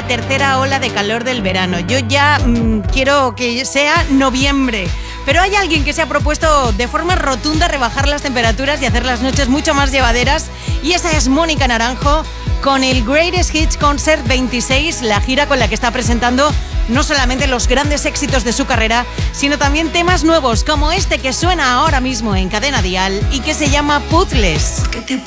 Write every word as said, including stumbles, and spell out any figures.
tercera ola de calor del verano. Yo ya mmm, quiero que sea noviembre. Pero hay alguien que se ha propuesto de forma rotunda rebajar las temperaturas y hacer las noches mucho más llevaderas. Y esa es Mónica Naranjo con el Greatest Hits Concert veintiséis, la gira con la que está presentando no solamente los grandes éxitos de su carrera, sino también temas nuevos como este que suena ahora mismo en Cadena Dial y que se llama Puzzles. ¿Qué te